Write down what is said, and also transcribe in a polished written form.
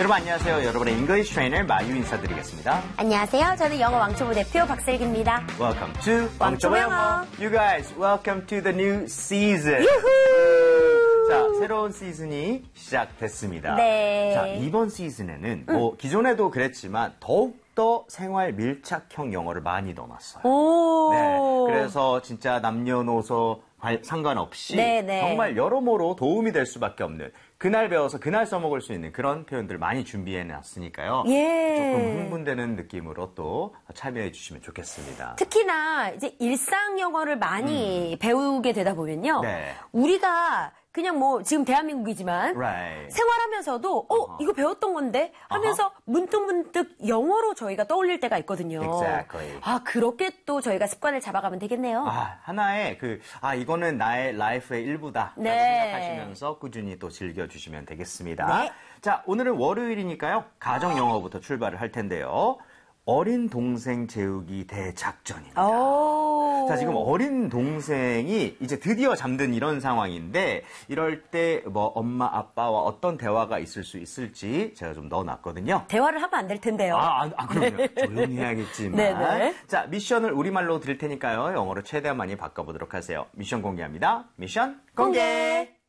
여러분 안녕하세요. 여러분의 잉글리시 트레이너 마유 인사드리겠습니다. 안녕하세요. 저는 영어 왕초보 대표 박슬기입니다. Welcome to 왕초보 영어. You guys, welcome to the new season. 유후! 자, 새로운 시즌이 시작됐습니다. 네. 자, 이번 시즌에는 기존에도 그랬지만 더욱더 생활 밀착형 영어를 많이 넣어놨어요. 오. 네, 그래서 진짜 남녀노소 상관없이 네네. 정말 여러모로 도움이 될 수밖에 없는 그날 배워서 그날 써먹을 수 있는 그런 표현들 많이 준비해놨으니까요. 예. 조금 흥분되는 느낌으로 또 참여해 주시면 좋겠습니다. 특히나 이제 일상 영어를 많이 배우게 되다 보면요. 네. 우리가 그냥 뭐 지금 대한민국이지만 Right. 생활하면서도 이거 배웠던 건데 하면서 문득문득 영어로 저희가 떠올릴 때가 있거든요. Exactly. 아, 그렇게 또 저희가 습관을 잡아가면 되겠네요. 하나의 이거는 나의 라이프의 일부다. 네. 생각하시면서 꾸준히 또 즐겨주시면 되겠습니다. 네. 자, 오늘은 월요일이니까요. 가정 영어부터 출발을 할 텐데요. 어린 동생 재우기 대작전입니다. 오. 자, 지금 어린 동생이 이제 드디어 잠든 이런 상황인데 이럴 때 뭐 엄마, 아빠와 어떤 대화가 있을 수 있을지 제가 좀 넣어놨거든요. 대화를 하면 안 될 텐데요. 그럼요. 조용히 해야겠지만. 네네. 자, 미션을 우리말로 드릴 테니까요. 영어로 최대한 많이 바꿔보도록 하세요. 미션 공개합니다. 미션 공개!